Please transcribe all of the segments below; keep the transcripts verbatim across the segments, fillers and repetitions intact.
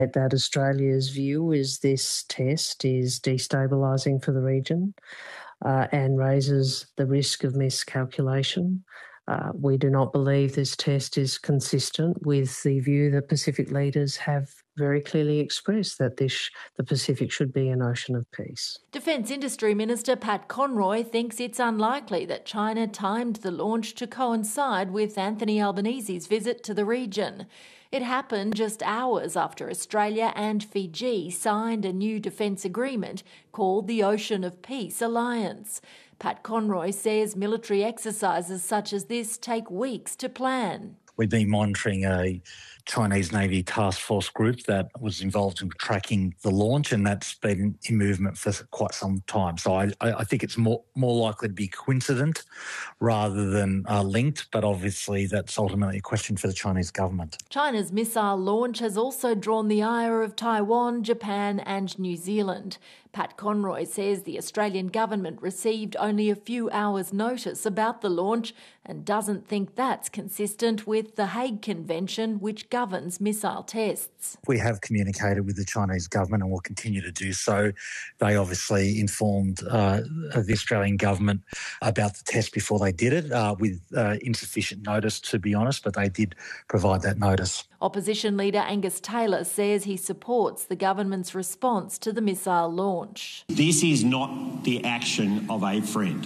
That Australia's view is this test is destabilising for the region uh, and raises the risk of miscalculation. Uh, we do not believe this test is consistent with the view that Pacific leaders have very clearly expressed, that this, the Pacific should be an ocean of peace. Defence Industry Minister Pat Conroy thinks it's unlikely that China timed the launch to coincide with Anthony Albanese's visit to the region. It happened just hours after Australia and Fiji signed a new defence agreement called the Ocean of Peace Alliance. Pat Conroy says military exercises such as this take weeks to plan. We've been monitoring a Chinese Navy task force group that was involved in tracking the launch, and that's been in movement for quite some time. So I, I think it's more, more likely to be coincident rather than uh, linked, but obviously that's ultimately a question for the Chinese government. China's missile launch has also drawn the ire of Taiwan, Japan and New Zealand. Pat Conroy says the Australian government received only a few hours' notice about the launch and doesn't think that's consistent with the Hague Convention, which governs missile tests. We have communicated with the Chinese government and will continue to do so. They obviously informed uh, the Australian government about the test before they did it, uh, with uh, insufficient notice, to be honest, but they did provide that notice. Opposition leader Angus Taylor says he supports the government's response to the missile launch. This is not the action of a friend.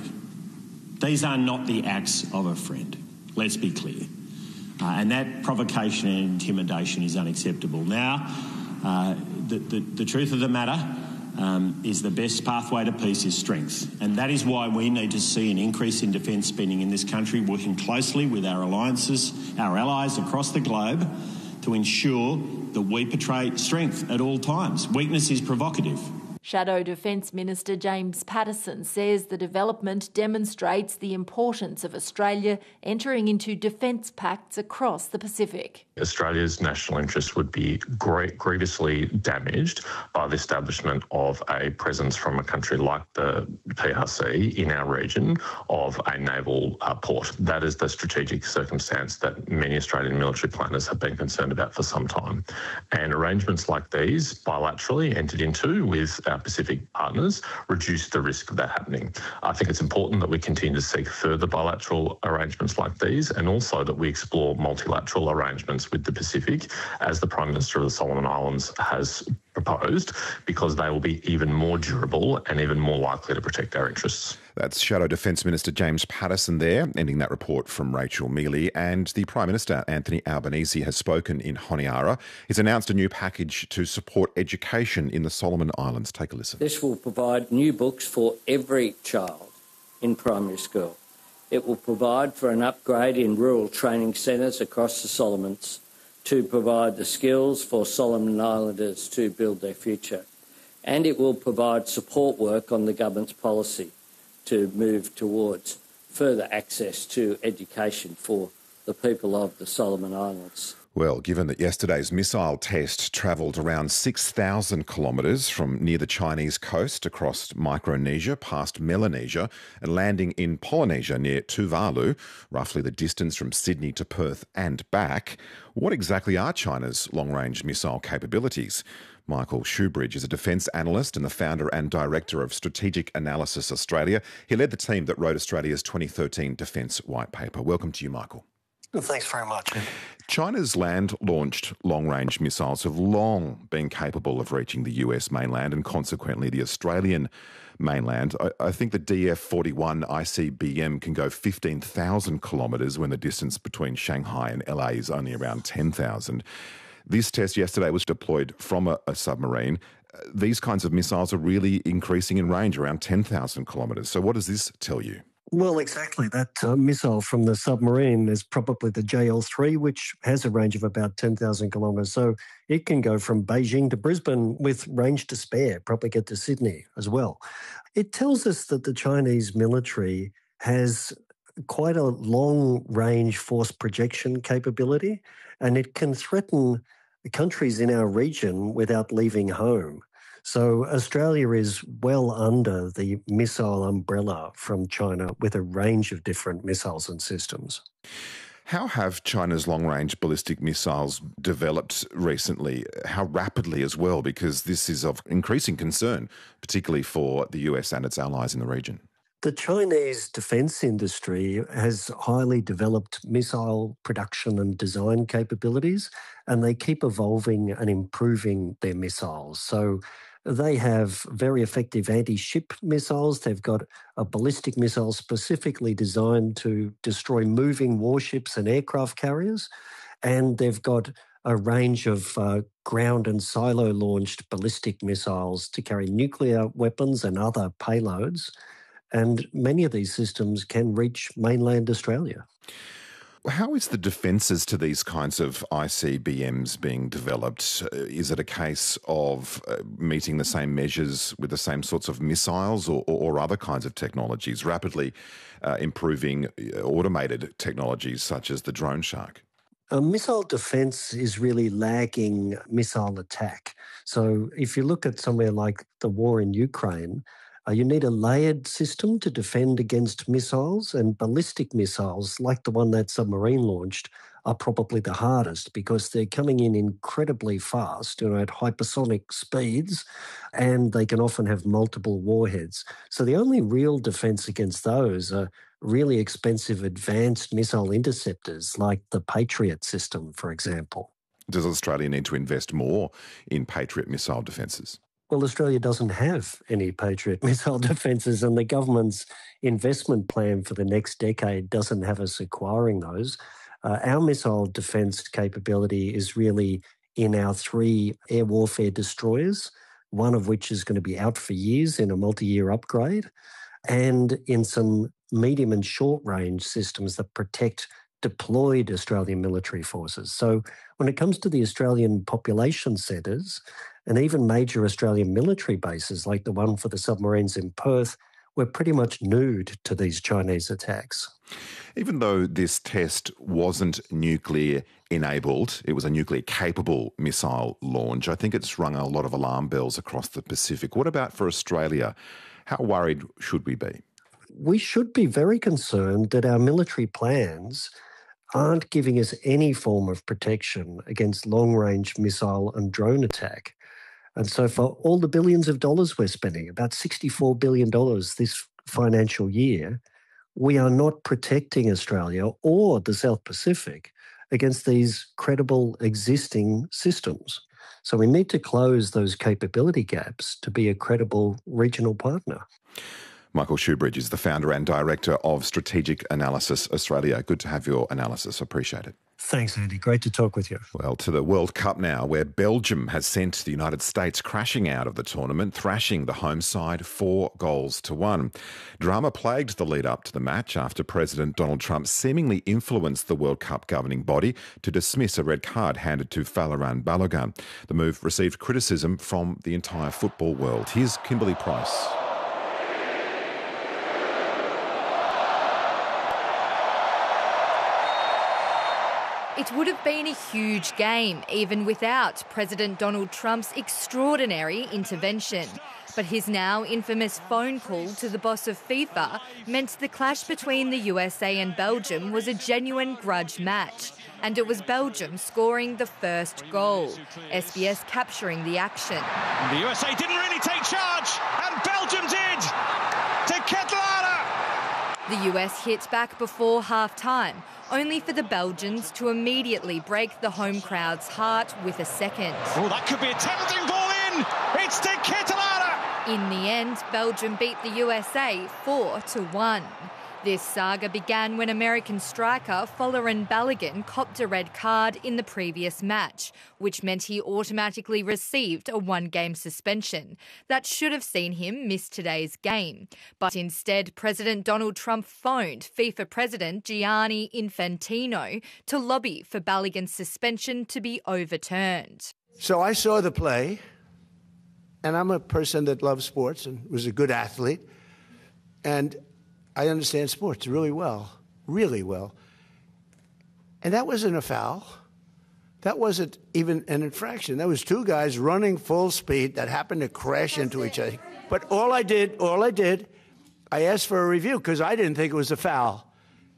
These are not the acts of a friend. Let's be clear. Uh, and that provocation and intimidation is unacceptable. Now, uh, the, the, the truth of the matter um, is the best pathway to peace is strength. And that is why we need to see an increase in defence spending in this country, working closely with our alliances, our allies across the globe, to ensure that we portray strength at all times. Weakness is provocative. Shadow Defence Minister James Paterson says the development demonstrates the importance of Australia entering into defence pacts across the Pacific. Australia's national interest would be great, grievously damaged by the establishment of a presence from a country like the P R C in our region of a naval uh, port. That is the strategic circumstance that many Australian military planners have been concerned about for some time. And arrangements like these, bilaterally entered into with our Pacific partners, reduce the risk of that happening. I think it's important that we continue to seek further bilateral arrangements like these, and also that we explore multilateral arrangements with the Pacific, as the Prime Minister of the Solomon Islands has proposed, because they will be even more durable and even more likely to protect our interests. That's Shadow Defence Minister James Paterson there, ending that report from Rachel Mealy. And the Prime Minister, Anthony Albanese, has spoken in Honiara. He's announced a new package to support education in the Solomon Islands. Take a listen. This will provide new books for every child in primary school. It will provide for an upgrade in rural training centres across the Solomons to provide the skills for Solomon Islanders to build their future. And it will provide support work on the government's policy to move towards further access to education for the people of the Solomon Islands. Well, given that yesterday's missile test travelled around six thousand kilometres from near the Chinese coast across Micronesia past Melanesia and landing in Polynesia near Tuvalu, roughly the distance from Sydney to Perth and back, what exactly are China's long-range missile capabilities? Michael Shoebridge is a defence analyst and the founder and director of Strategic Analysis Australia. He led the team that wrote Australia's twenty thirteen Defence White Paper. Welcome to you, Michael. Well, thanks very much. China's land-launched long-range missiles have long been capable of reaching the U S mainland and consequently the Australian mainland. I, I think the D F forty-one I C B M can go fifteen thousand kilometres when the distance between Shanghai and L A is only around ten thousand. This test yesterday was deployed from a, a submarine. Uh, these kinds of missiles are really increasing in range, around ten thousand kilometres. So what does this tell you? Well, exactly. That uh, missile from the submarine is probably the J L three, which has a range of about ten thousand kilometres. So it can go from Beijing to Brisbane with range to spare, probably get to Sydney as well. It tells us that the Chinese military has quite a long-range force projection capability, and it can threaten countries in our region without leaving home. So Australia is well under the missile umbrella from China with a range of different missiles and systems. How have China's long-range ballistic missiles developed recently? How rapidly as well? Because this is of increasing concern, particularly for the U S and its allies in the region. The Chinese defence industry has highly developed missile production and design capabilities, and they keep evolving and improving their missiles. So they have very effective anti-ship missiles. They've got a ballistic missile specifically designed to destroy moving warships and aircraft carriers. And they've got a range of uh, ground and silo-launched ballistic missiles to carry nuclear weapons and other payloads. And many of these systems can reach mainland Australia. How is the defences to these kinds of I C B Ms being developed? Is it a case of uh, meeting the same measures with the same sorts of missiles or, or other kinds of technologies, rapidly uh, improving automated technologies such as the drone shark? A missile defence is really lagging missile attack. So if you look at somewhere like the war in Ukraine, Uh, you need a layered system to defend against missiles, and ballistic missiles, like the one that submarine launched, are probably the hardest because they're coming in incredibly fast, you know, at hypersonic speeds, and they can often have multiple warheads. So the only real defence against those are really expensive advanced missile interceptors like the Patriot system, for example. Does Australia need to invest more in Patriot missile defences? Well, Australia doesn't have any Patriot missile defences, and the government's investment plan for the next decade doesn't have us acquiring those. Uh, our missile defence capability is really in our three air warfare destroyers, one of which is going to be out for years in a multi-year upgrade, and in some medium and short-range systems that protect deployed Australian military forces. So when it comes to the Australian population centres, and even major Australian military bases like the one for the submarines in Perth, we're pretty much nude to these Chinese attacks. Even though this test wasn't nuclear-enabled, it was a nuclear-capable missile launch, I think it's rung a lot of alarm bells across the Pacific. What about for Australia? How worried should we be? We should be very concerned that our military plans aren't giving us any form of protection against long-range missile and drone attack. And so for all the billions of dollars we're spending, about sixty-four billion dollars this financial year, we are not protecting Australia or the South Pacific against these credible existing systems. So we need to close those capability gaps to be a credible regional partner. Michael Shoebridge is the founder and director of Strategic Analysis Australia. Good to have your analysis. Appreciate it. Thanks, Andy. Great to talk with you. Well, to the World Cup now, where Belgium has sent the United States crashing out of the tournament, thrashing the home side four goals to one. Drama plagued the lead up to the match after President Donald Trump seemingly influenced the World Cup governing body to dismiss a red card handed to Falaran Balogun. The move received criticism from the entire football world. Here's Kimberly Price. It would have been a huge game, even without President Donald Trump's extraordinary intervention. But his now infamous phone call to the boss of FIFA meant the clash between the U S A and Belgium was a genuine grudge match. And it was Belgium scoring the first goal, S B S capturing the action. The U S A didn't really take charge, and Belgium did! To Ketelare! The U S hit back before half-time, only for the Belgians to immediately break the home crowd's heart with a second. Oh, that could be a tempting ball in! It's to Ketelare! In the end, Belgium beat the U S A four to one. This saga began when American striker Folarin Balogun copped a red card in the previous match, which meant he automatically received a one-game suspension. That should have seen him miss today's game. But instead, President Donald Trump phoned FIFA President Gianni Infantino to lobby for Balogun's suspension to be overturned. So I saw the play, and I'm a person that loves sports and was a good athlete, and I understand sports really well, really well. And that wasn't a foul. That wasn't even an infraction. That was two guys running full speed that happened to crash into each other. But all I did, all I did, I asked for a review because I didn't think it was a foul.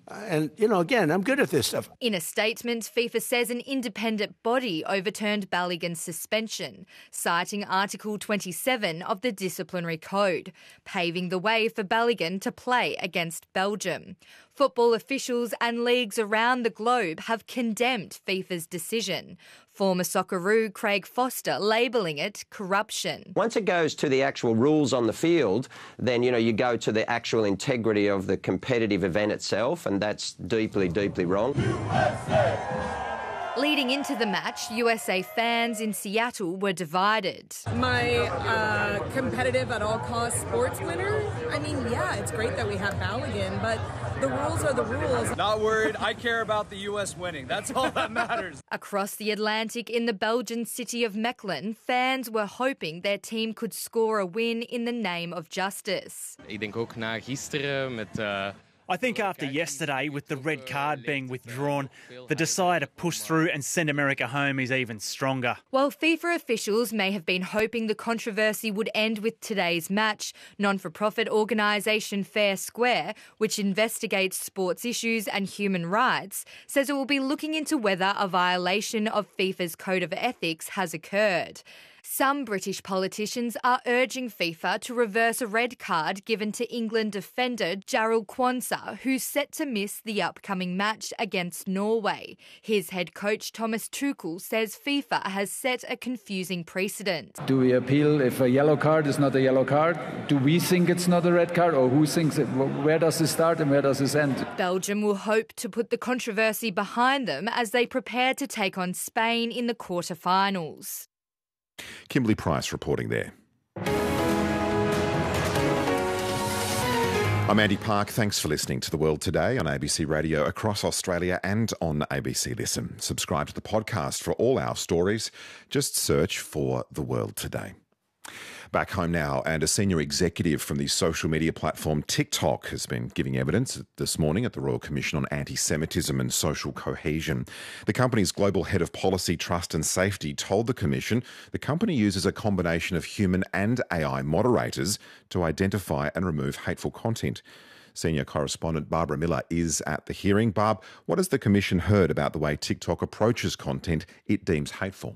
And, you know, again, I'm good at this stuff. In a statement, FIFA says an independent body overturned Balogun's suspension, citing Article twenty-seven of the Disciplinary Code, paving the way for Balogun to play against Belgium. Football officials and leagues around the globe have condemned FIFA's decision. Former Socceroo Craig Foster labelling it corruption. Once it goes to the actual rules on the field, then, you know, you go to the actual integrity of the competitive event itself, and that's deeply, deeply wrong. U S A! Leading into the match, U S A fans in Seattle were divided. My uh, competitive at all costs sports winner? I mean, yeah, it's great that we have Balogun, but the rules are the rules. Not worried. I care about the U S winning. That's all that matters. Across the Atlantic in the Belgian city of Mechelen, fans were hoping their team could score a win in the name of justice. Ik denk ook na gisteren met... Uh... I think after yesterday, with the red card being withdrawn, the desire to push through and send America home is even stronger. While FIFA officials may have been hoping the controversy would end with today's match, non-for-profit organisation Fair Square, which investigates sports issues and human rights, says it will be looking into whether a violation of FIFA's Code of Ethics has occurred. Some British politicians are urging FIFA to reverse a red card given to England defender Jarrell Quansah, who's set to miss the upcoming match against Norway. His head coach Thomas Tuchel says FIFA has set a confusing precedent. Do we appeal if a yellow card is not a yellow card? Do we think it's not a red card, or who thinks it? Where does it start and where does it end? Belgium will hope to put the controversy behind them as they prepare to take on Spain in the quarterfinals. Kimberly Price reporting there. I'm Andy Park. Thanks for listening to The World Today on A B C Radio across Australia and on A B C Listen. Subscribe to the podcast for all our stories. Just search for The World Today. Back home now, and a senior executive from the social media platform TikTok has been giving evidence this morning at the Royal Commission on Anti-Semitism and Social Cohesion. The company's global head of policy, trust and safety told the Commission the company uses a combination of human and A I moderators to identify and remove hateful content. Senior correspondent Barbara Miller is at the hearing. Barb, what has the Commission heard about the way TikTok approaches content it deems hateful?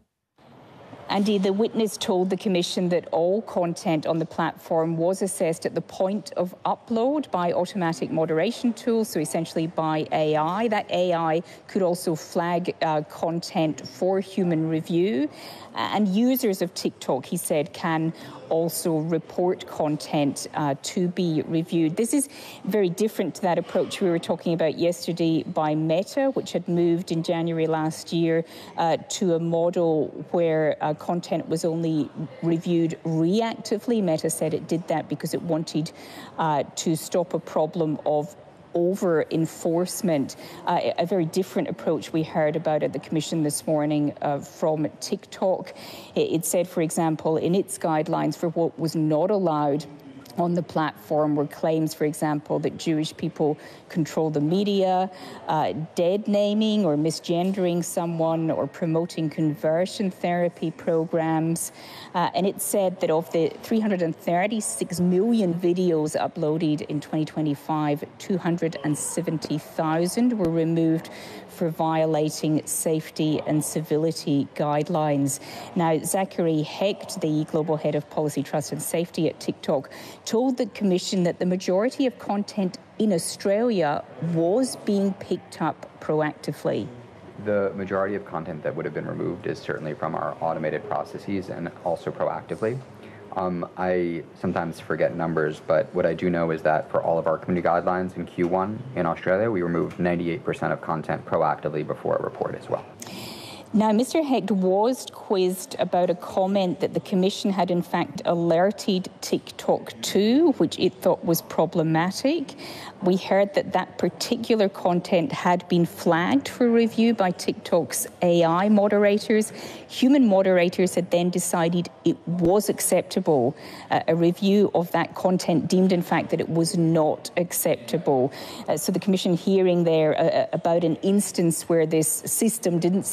Andy, the witness told the Commission that all content on the platform was assessed at the point of upload by automatic moderation tools, so essentially by A I. That A I could also flag uh, content for human review. And users of TikTok, he said, can also report content uh, to be reviewed. This is very different to that approach we were talking about yesterday by Meta, which had moved in January last year uh, to a model where uh, content was only reviewed reactively. Meta said it did that because it wanted uh, to stop a problem of over enforcement, uh, a very different approach we heard about at the Commission this morning uh, from TikTok. It said, for example, in its guidelines for what was not allowed on the platform were claims, for example, that Jewish people control the media, uh, dead naming or misgendering someone, or promoting conversion therapy programs. Uh, and it said that of the three hundred thirty-six million videos uploaded in twenty twenty-five, two hundred seventy thousand were removed for violating safety and civility guidelines. Now, Zachary Hecht, the global head of policy, trust and safety at TikTok, told the Commission that the majority of content in Australia was being picked up proactively. The majority of content that would have been removed is certainly from our automated processes and also proactively. Um, I sometimes forget numbers, but what I do know is that for all of our community guidelines in Q one in Australia, we removed ninety-eight percent of content proactively before a report as well. Now, Mister Hecht was quizzed about a comment that the Commission had in fact alerted TikTok to, which it thought was problematic. We heard that that particular content had been flagged for review by TikTok's A I moderators. Human moderators had then decided it was acceptable. Uh, a review of that content deemed, in fact, that it was not acceptable. Uh, so the Commission hearing there uh, about an instance where this system didn't seem to work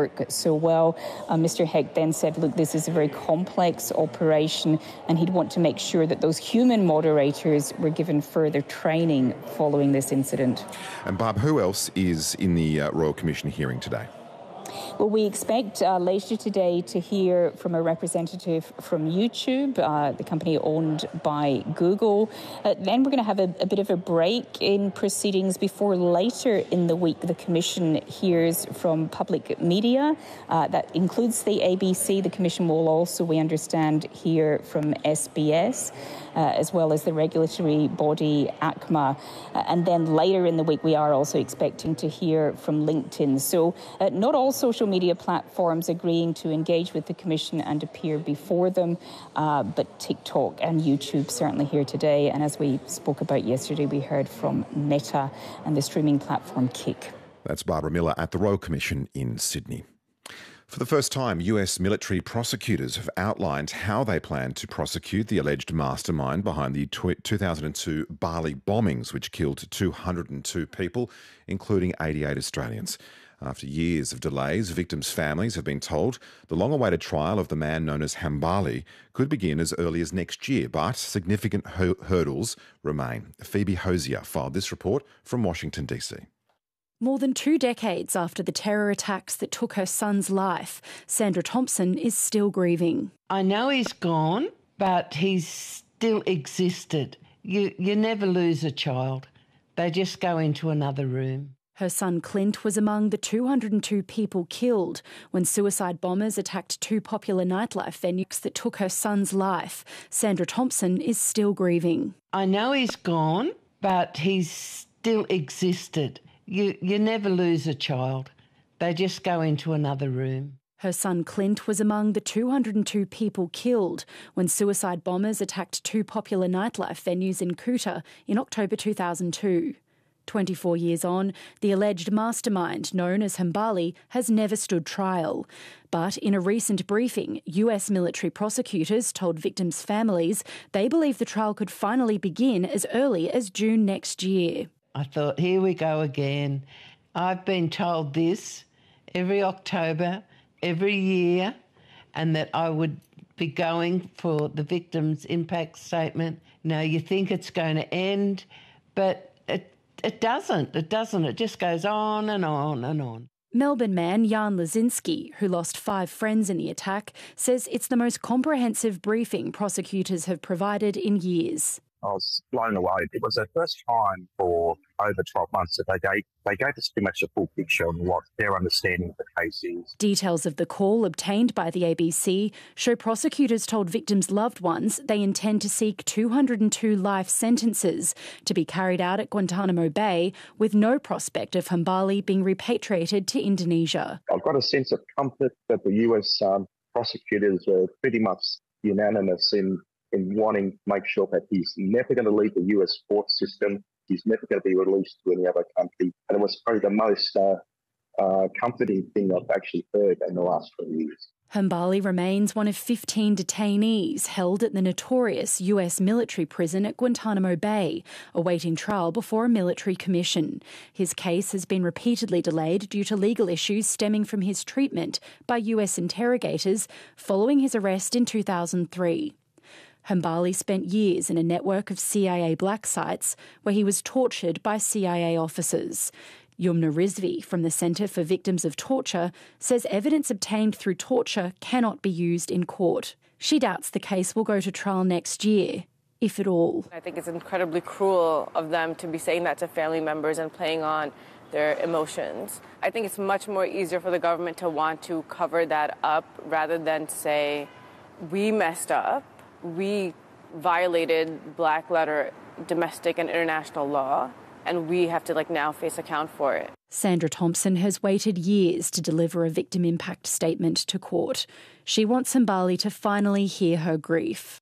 work so well. Uh, Mister Hecht then said, look, this is a very complex operation, and he'd want to make sure that those human moderators were given further training following this incident. And Barb, who else is in the uh, Royal Commission hearing today? Well, we expect uh, later today to hear from a representative from YouTube, uh, the company owned by Google. Uh, then we're going to have a, a bit of a break in proceedings before later in the week the Commission hears from public media. Uh, that includes the A B C. The Commission will also, we understand, hear from S B S. Uh, as well as the regulatory body A C M A. Uh, and then later in the week, we are also expecting to hear from LinkedIn. So uh, not all social media platforms agreeing to engage with the Commission and appear before them, uh, but TikTok and YouTube certainly here today. And as we spoke about yesterday, we heard from Meta and the streaming platform Kick. That's Barbara Miller at the Royal Commission in Sydney. For the first time, U S military prosecutors have outlined how they plan to prosecute the alleged mastermind behind the two thousand two Bali bombings, which killed two hundred two people, including eighty-eight Australians. After years of delays, victims' families have been told the long-awaited trial of the man known as Hambali could begin as early as next year, but significant ho- hurdles remain. Phoebe Hosier filed this report from Washington, D C. More than two decades after the terror attacks that took her son's life, Sandra Thompson is still grieving. I know he's gone, but he's still existed. You, you never lose a child. They just go into another room. Her son Clint was among the two hundred two people killed when suicide bombers attacked two popular nightlife venues that took her son's life. Sandra Thompson is still grieving. I know he's gone, but he's still existed. You, you never lose a child. They just go into another room. Her son Clint was among the two hundred two people killed when suicide bombers attacked two popular nightlife venues in Kuta in October two thousand two. twenty-four years on, the alleged mastermind known as Hambali has never stood trial. But in a recent briefing, U S military prosecutors told victims' families they believe the trial could finally begin as early as June next year. I thought, here we go again. I've been told this every October, every year, and that I would be going for the victim's impact statement. Now, you think it's going to end, but it, it doesn't. It doesn't. It just goes on and on and on. Melbourne man Jan Lazinski, who lost five friends in the attack, says it's the most comprehensive briefing prosecutors have provided in years. I was blown away. It was the first time for over twelve months that they gave, they gave us pretty much a full picture on what their understanding of the case is. Details of the call obtained by the A B C show prosecutors told victims' loved ones they intend to seek two hundred two life sentences to be carried out at Guantanamo Bay, with no prospect of Hambali being repatriated to Indonesia. I've got a sense of comfort that the U S um, prosecutors are pretty much unanimous in in wanting to make sure that he's never going to leave the U S court system. He's never going to be released to any other country. And it was probably the most uh, uh, comforting thing I've actually heard in the last few years. Hambali remains one of fifteen detainees held at the notorious U S military prison at Guantanamo Bay, awaiting trial before a military commission. His case has been repeatedly delayed due to legal issues stemming from his treatment by U S interrogators following his arrest in two thousand three. Hambali spent years in a network of C I A black sites where he was tortured by C I A officers. Yumna Rizvi from the Centre for Victims of Torture says evidence obtained through torture cannot be used in court. She doubts the case will go to trial next year, if at all. I think it's incredibly cruel of them to be saying that to family members and playing on their emotions. I think it's much more easier for the government to want to cover that up rather than say, we messed up. We violated black letter domestic and international law, and we have to like now face account for it. Sandra Thompson has waited years to deliver a victim impact statement to court. She wants Hambali to finally hear her grief.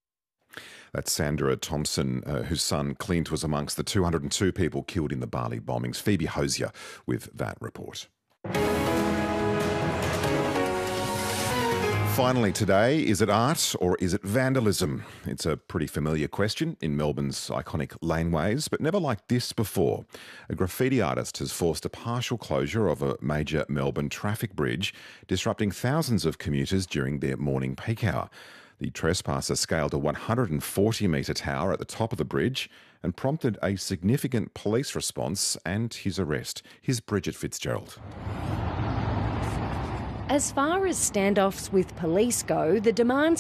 That's Sandra Thompson, uh, whose son Clint was amongst the two hundred two people killed in the Bali bombings. Phoebe Hosier with that report. Finally today, is it art or is it vandalism? It's a pretty familiar question in Melbourne's iconic laneways, but never like this before. A graffiti artist has forced a partial closure of a major Melbourne traffic bridge, disrupting thousands of commuters during their morning peak hour. The trespasser scaled a one hundred forty metre tower at the top of the bridge and prompted a significant police response and his arrest. Here's Bridget Fitzgerald. As far as standoffs with police go, the demands